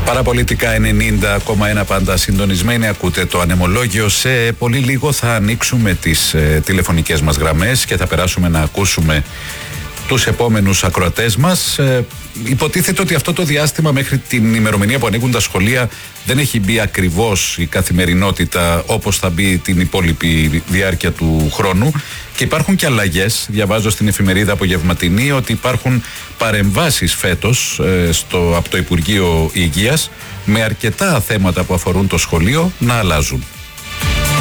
Παραπολιτικά 90,1 πάντα συντονισμένοι. Ακούτε το ανεμολόγιο. Σε πολύ λίγο θα ανοίξουμε τις τηλεφωνικές μας γραμμές και θα περάσουμε να ακούσουμε τους επόμενους ακροατές μας. Υποτίθεται ότι αυτό το διάστημα μέχρι την ημερομηνία που ανοίγουν τα σχολεία δεν έχει μπει ακριβώς η καθημερινότητα όπως θα μπει την υπόλοιπη διάρκεια του χρόνου και υπάρχουν και αλλαγές. Διαβάζω στην εφημερίδα Απογευματινή ότι υπάρχουν παρεμβάσεις φέτος από το Υπουργείο Υγείας με αρκετά θέματα που αφορούν το σχολείο να αλλάζουν.